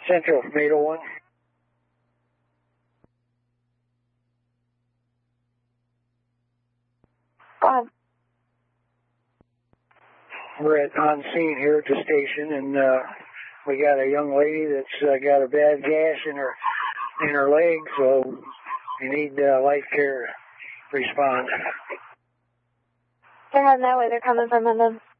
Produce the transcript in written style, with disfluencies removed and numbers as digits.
Central from 801. We're on scene here at the station, and we got a young lady that's got a bad gash in her leg, so we need life care to respond. They're heading that way. They're coming from London.